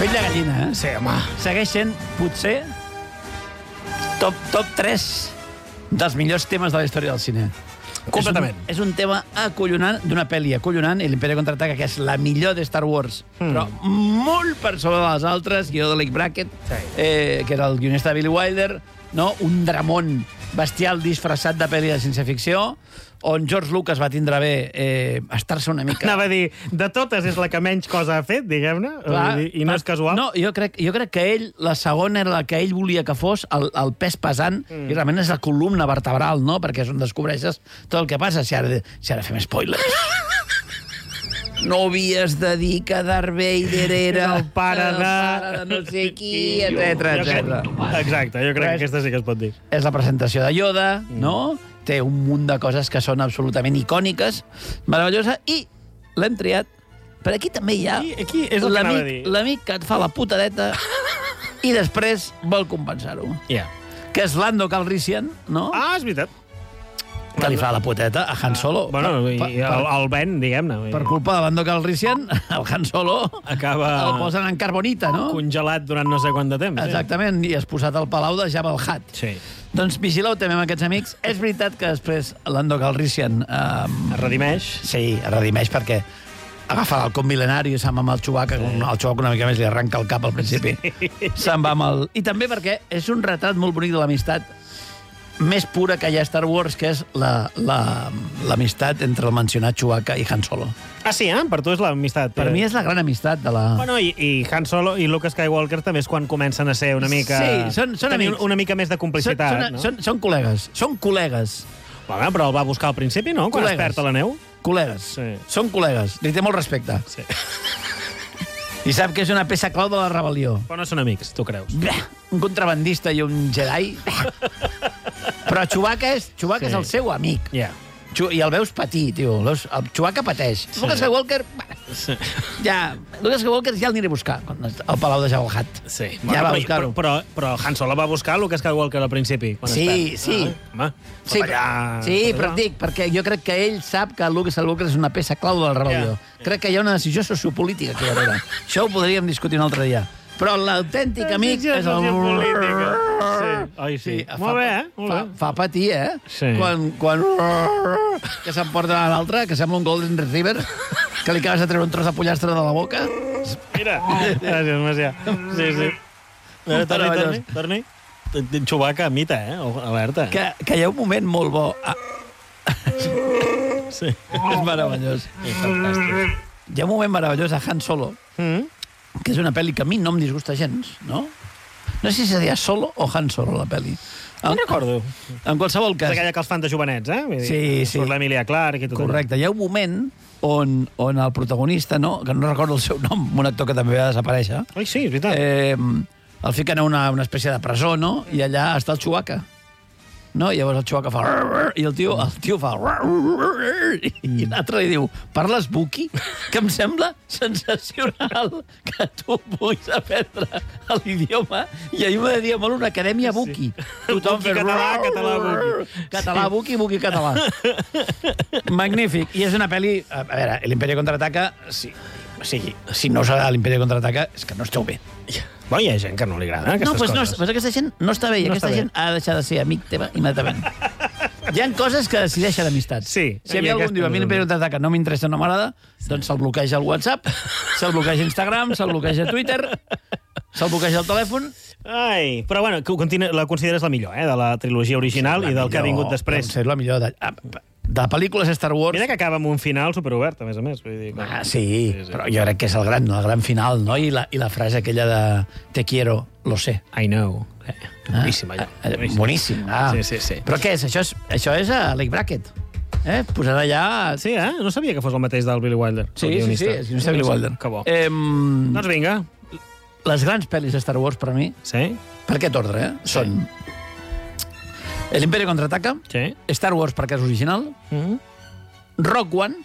Pell de gallina, eh? Sí, home. Segueix sent, potser, top 3 dels millors temes de la història del cine. Completament. És un tema acollonant, d'una pel·li acollonant, i l'Imperi Contraataca, que és la millor de Star Wars, però molt per sobre de les altres, guió de Leigh Brackett, que era el guionista de Billy Wilder, no? Un dramón bestial disfressat de pel·li de ciència-ficció, on George Lucas va tindre bé estar-se una mica... Anava a dir, de totes és la que menys cosa ha fet, diguem-ne, i no és casual. No, jo crec que ell, la segona era la que ell volia que fos, el pes pesant, i realment és la columna vertebral, no? Perquè és on descobreixes tot el que passa, si ara fem spoilers. No havies de dir que Darth Vader era el pare de no sé qui, etc. Exacte, jo crec que aquesta sí que es pot dir. És la presentació de Yoda, no? Té un munt de coses que són absolutament icòniques, meravellosa, i l'hem triat. Per aquí també hi ha Aquí és el que anava a dir. l'amic que et fa la putadeta i després vol compensar-ho. Yeah. Que és Lando Calrissian, no? Ah, és veritat. Que li fa la puteta a Han Solo. Bueno, i el Ben, diguem-ne. Per culpa de Lando Calrissian, el Han Solo Acaba el posen en carbonita, no? congelat durant no sé quant de temps. Exactament, i has posat al palau de Jabba el Hutt. Sí. Doncs vigileu també amb aquests amics. És veritat que després Lando Calrissian... Es redimeix. Sí, es redimeix perquè agafa l'halcón mil·lenari i se'n va amb el Chewbacca, el Chewbacca una mica més li arranca el cap al principi. Se'n va amb el... I també perquè és un retrat molt bonic de l'amistat més pura que hi ha a Star Wars, que és l'amistat entre el mencionat Chewbacca i Han Solo. Ah, sí, per tu és l'amistat. Per mi és la gran amistat de la... Bueno, i Han Solo i Luke Skywalker també és quan comencen a ser una mica... Sí, són amics. Una mica més de complicitat, no? Són col·legues. Són col·legues. Bueno, però el va buscar al principi, no? Quan es perd a la neu. Col·legues. Sí. Són col·legues. Li té molt respecte. Sí. I sap que és una peça clau de la rebel·lió. Però no són amics, tu creus? Un contrabandista i un Jedi. Però Chewbacca és el seu amic. Ja. I el veus patir, tio. El Chewbacca pateix. Sí. Luke Skywalker... Sí. Luke Skywalker ja el aniré a buscar al Palau de Jabba el Hutt. Sí. Ja va buscar-ho. Però Han Solo va buscar Luke Skywalker al principi. Sí. Home, però et dic, perquè jo crec que ell sap que Luke Skywalker és una peça clau de la rebel·lió. Crec que hi ha una decisió sociopolítica aquí darrere. Això ho podríem discutir un altre dia. Però l'autèntic amic és el... Ai, sí. Molt bé, eh? Fa patir, eh? Sí. Quan... que s'emporta a l'altre, que sembla un Golden Retriever, que li acabes de treure un tros de pollastre de la boca. Mira. Gràcies, Macià. Sí. Torni. Chewbacca mita, alerta. Que hi ha un moment molt bo. Sí. És meravellós. És fantàstic. Hi ha un moment meravellós a Han Solo, que és una pel·li que a mi no em disgusta gens, no? No sé si se deia Solo o Han Solo, la pel·li. No recordo. En qualsevol cas... És aquella que els fan de jovenets, eh? Sí. Surt l'Emilia Clarke i tot. Correcte. Hi ha un moment on el protagonista, no, que no recordo el seu nom, un actor que també va desaparèixer... Ai, sí, és veritat. El fiquen a una espècie de presó, no? I allà està el Chewbacca. No? I llavors el Chewbacca fa... I el tio fa... I l'altre li diu, parles Wookiee? Que em sembla sensacional que tu puguis aprendre l'idioma. I a mi m'agradaria molt una acadèmia Wookiee. Tothom Wookiee català Wookiee. Català Wookiee, Wookiee català. Magnífic. I és una pel·li... A veure, l'Imperi Contraataca... Si no us agrada l'Imperi Contraataca, és que no esteu bé. Bueno, hi ha gent que no li agrada aquestes coses. Però aquesta gent no està bé, i aquesta gent ha de deixar de ser amic teva immediatament. Hi ha coses que decideixen amistat. Sí. Si a mi algun diu, a mi l'Imperi Contraataca no m'interessa, no m'agrada, doncs se'l bloqueja el WhatsApp, se'l bloqueja Instagram, se'l bloqueja Twitter, se'l bloqueja el telèfon... Ai, però bueno, la consideres la millor, de la trilogia original i del que ha vingut després. És la millor de pel·lícules Star Wars... Mira que acaba amb un final superobert, a més. Vull dir, sí, però jo crec que és el gran final, no? I la frase aquella de te quiero, lo sé. I know. Boníssim, allò. Boníssim. Sí. Però què és? Això és a Leigh Brackett. Posarà allà... Sí, no sabia que fos el mateix del Billy Wilder. Sí, és el Billy Wilder. Que bo. Doncs vinga. Les grans pel·lis de Star Wars, per a mi... Sí? Per aquest ordre, són... L'Imperi Contraataca, Star Wars perquè és original, Rogue One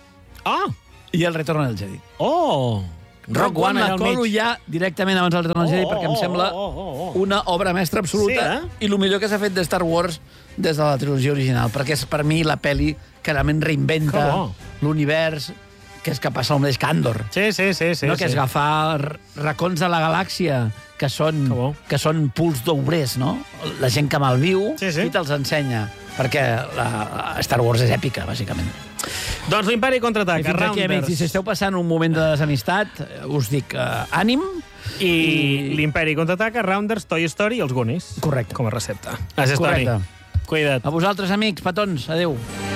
i El Retorno del Jedi. Rogue One la colo ja directament abans del Retorno del Jedi perquè em sembla una obra mestra absoluta i el millor que s'ha fet de Star Wars des de la trilogia original, perquè és per mi la pel·li que realment reinventa l'univers, que és que passa el mateix que Andor. Sí. No, que és agafar racons de la galàxia que són pools d'obrers, no? La gent que malviu i te'ls ensenya. Perquè Star Wars és èpica, bàsicament. Doncs l'Imperi contraataca, I fins aquí, amics, si esteu passant un moment de desamistat, us dic ànim. I l'Imperi contraataca, Rounders, Toy Story i els Goonies. Correcte. Com a recepta. Gràcies, Toni. Cuida't. A vosaltres, amics, petons. Adéu.